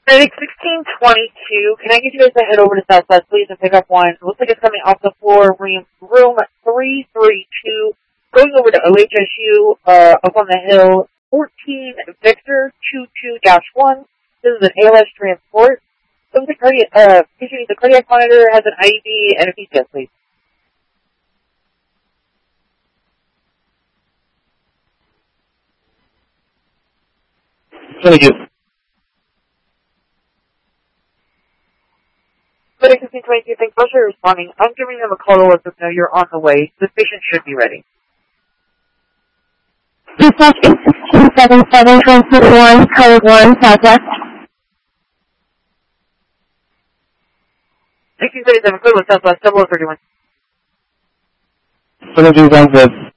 Medic 1622, can I get you guys to head over to Southwest, please, and pick up one? It looks like it's coming off the floor, room 332, going over to OHSU, up on the hill, 14 Victor 22-1. This is an ALS transport. So the cardiac monitor has an IED and a PCS, please. Thank you. Medic 1622, thanks so much for responding. I'm giving them a call to let them know you're on the way. This patient should be ready. Dispatch 1677, transfer 1, code 1, Southwest. 1677, code 1, Southwest, 0031. 72, sounds good.